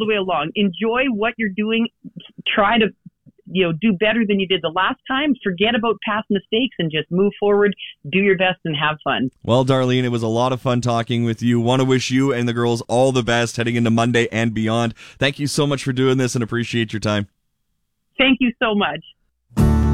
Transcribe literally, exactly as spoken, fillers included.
the way along. Enjoy what you're doing. Try to, you know, do better than you did the last time. Forget about past mistakes and just move forward, do your best, and have fun. Well, Darlene, it was a lot of fun talking with you. Want to wish you and the girls all the best heading into Monday and beyond. Thank you so much for doing this and appreciate your time. Thank you so much.